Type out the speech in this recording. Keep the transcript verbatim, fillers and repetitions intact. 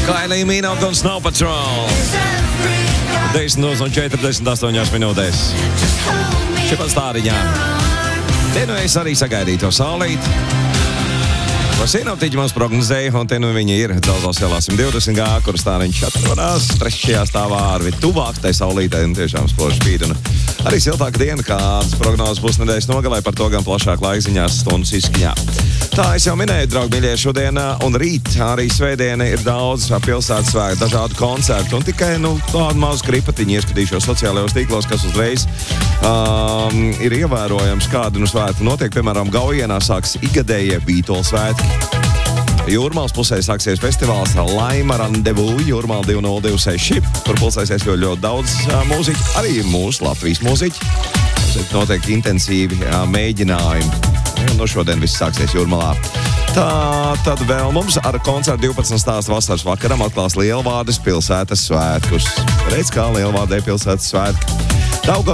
Kylie Minogue un Snow Patrol. desmit un četrdesmit astoņās minūtēs. Šipā stāriņā. Te nu es arī sagaidīju to saulīti. Ko sinoptiķi mums prognozēja, un te nu viņi ir Celzos ielā simt divdesmit G, kur stāriņš atrodas trešajā stāvā ar tuvāk tai saulītei, un tiešām spoži spīd. Un arī siltāka diena, kādas prognozes būs nedēļas nogalē, par to gan plašāk laikziņās stundas izskaņā. Tā es jau minēju, draugi mīļie, šodien un rīt arī svētdiena ir daudz pilsētas svētku, dažādu koncertu, un tikai nu, tādu mazu kripatiņu ieskatīšos sociālajos tīklos, kas uzreiz um, ir ievērojams, kāda nu svētku notiek. Piemēram, Gaujienā sāks ikgadējie Beatles svētki. Jūrmālas pusē sāksies festivāls Laima Randevu Jūrmāla divi nulle divi seši, kur pulcēsies ļoti, ļoti daudz uh, mūziķi, arī mūsu Latvijas mūziķi. Notiek intensīvi uh, mēģinājumi. Un no šodien viss sāksies Jūrmalā. Tā tad vēl mums ar koncertu divpadsmit stāstu vasaras vakaram atklās Lielvārdes pilsētas svētkus. Redz, kā Lielvārdē pilsētas svētki. Daugavpilī